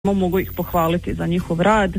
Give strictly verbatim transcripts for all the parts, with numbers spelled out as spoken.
mogu ih pohvaliti za njihov rad.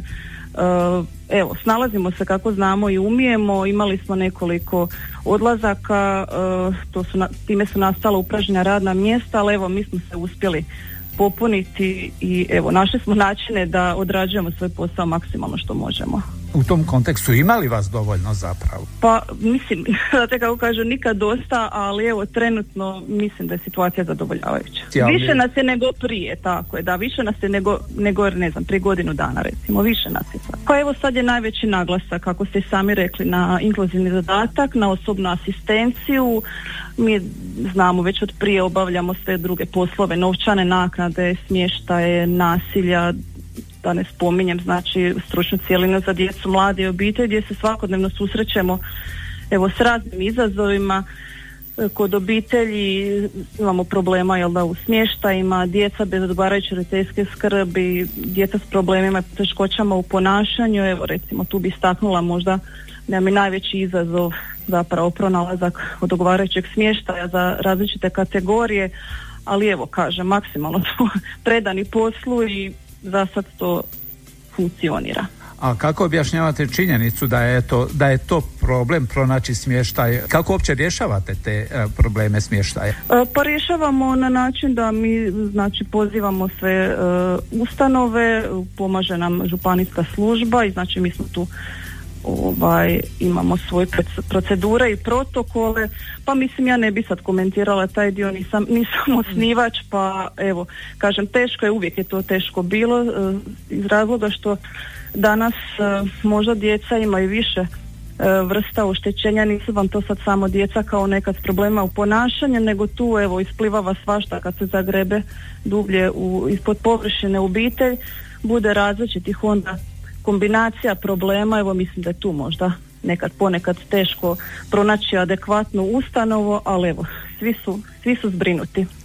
Evo, snalazimo se kako znamo i umijemo, imali smo nekoliko odlazaka, to su, time su nastala upražnjena radna mjesta, ali evo mi smo se uspjeli popuniti i evo našli smo načine da odrađujemo svoj posao maksimalno što možemo. U tom kontekstu imali vas dovoljno zapravo? Pa mislim, da kako kažu, nikad dosta, ali evo trenutno mislim da je situacija zadovoljavajuća. Cijeli... Više nas je nego prije, tako je, da, više nas je nego, nego ne znam, prije godinu dana recimo, više nas je sad. Pa evo sad je najveći naglasak, kako ste sami rekli, na inkluzivni zadatak, na osobnu asistenciju. Mi znamo, već od prije obavljamo sve druge poslove, novčane naknade, smještaje, nasilja, da ne spominjem, znači stručnu cijelinu za djecu, mlade i obitelj, gdje se svakodnevno susrećemo evo s raznim izazovima. Kod obitelji imamo problema, jel da, u smještajima, djeca bez odgovarajuće roditeljske skrbi, djeca s problemima i teškoćama u ponašanju. Evo recimo tu bi istaknula možda da mi najveći izazov zapravo pronalazak odgovarajućeg smještaja za različite kategorije, ali evo kažem, maksimalno smo predani poslu i za sad to funkcionira. A kako objašnjavate činjenicu da je to, da je to problem pronaći smještaj? Kako uopće rješavate te uh, probleme smještaja? E, pa rješavamo na način da mi znači pozivamo sve uh, ustanove, pomaže nam županijska služba i znači mi smo tu ovaj, imamo svoje procedure i protokole, pa mislim ja ne bi sad komentirala taj dio, nisam, nisam osnivač, pa evo, kažem, teško je, uvijek je to teško bilo, iz razloga što danas možda djeca imaju više vrsta oštećenja, nisu vam to sad samo djeca kao nekad s problema u ponašanju, nego tu evo isplivava svašta kad se zagrebe dublje u, ispod površine obitelj, bude različitih onda kombinacija problema. Evo mislim da je tu možda nekad ponekad teško pronaći adekvatnu ustanovu, ali evo svi su, svi su zbrinuti.